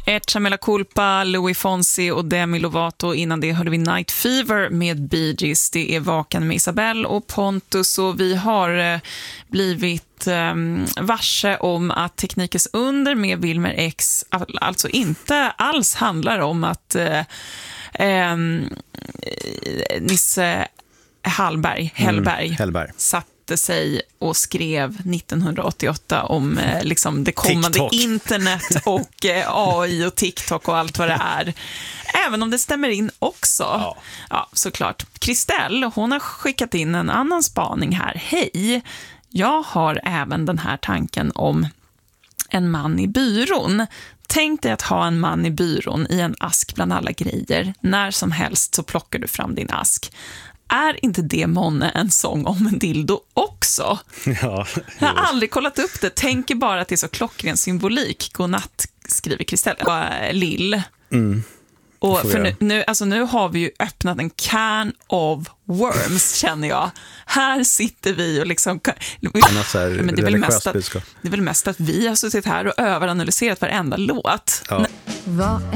Echa Mea Culpa, Louis Fonsi och Demi Lovato. Innan det hörde vi Night Fever med Bee Gees. Det är Vaken med Isabelle och Pontus, och vi har blivit varse om att Teknikens under med Wilmer X alltså inte alls handlar om att Nisse Hellberg satte sig och skrev 1988 om liksom det kommande TikTok. Internet och AI och TikTok och allt vad det är. Även om det stämmer in också. Ja, såklart. Christelle, hon har skickat in en annan spaning här. Hej, jag har även den här tanken om en man i byrån. Tänk dig att ha en man i byrån i en ask bland alla grejer. När som helst så plockar du fram din ask. Är inte det månne en sång om en dildo också? Ja, jag har aldrig kollat upp det. Tänker bara att det är så klockren symbolik. Godnatt, skriver Christelle. Och Lill. Och för nu har vi ju öppnat en can of worms, känner jag. Här sitter vi och liksom... Men det är väl mest att vi har suttit här och överanalyserat varenda låt. Ja.